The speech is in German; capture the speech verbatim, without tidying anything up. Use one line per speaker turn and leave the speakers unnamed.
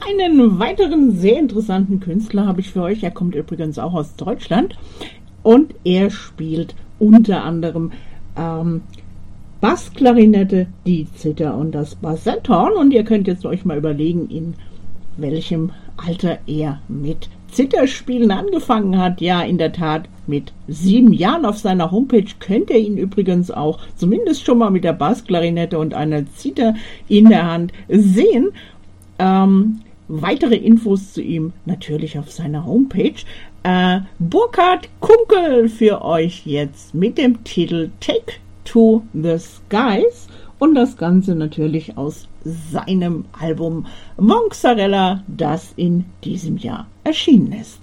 Einen weiteren sehr interessanten Künstler habe ich für euch. Er kommt übrigens auch aus Deutschland und er spielt unter anderem ähm, Bassklarinette, die Zither und das Bassetthorn. Und ihr könnt jetzt euch mal überlegen, in welchem Alter er mit Zitherspielen angefangen hat. Ja, in der Tat mit sieben Jahren. Auf seiner Homepage könnt ihr ihn übrigens auch zumindest schon mal mit der Bassklarinette und einer Zither in der Hand sehen. Ähm, weitere Infos zu ihm natürlich auf seiner Homepage. Äh, Burkhard Kunkel für euch jetzt mit dem Titel Take to the Skies und das Ganze natürlich aus seinem Album Monksarella, das in diesem Jahr erschienen ist.